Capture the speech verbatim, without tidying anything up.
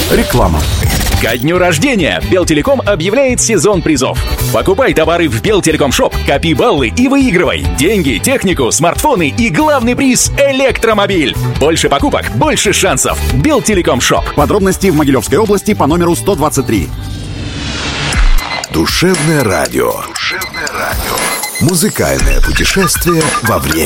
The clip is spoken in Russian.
Реклама. Ко дню рождения Белтелеком объявляет сезон призов. Покупай товары в Белтелеком Шоп, копи баллы и выигрывай деньги, технику, смартфоны и главный приз – электромобиль. Больше покупок, больше шансов. Белтелеком Шоп. Подробности в Могилевской области по номеру сто двадцать три. Душевное радио. Душевное радио. Музыкальное путешествие во времени.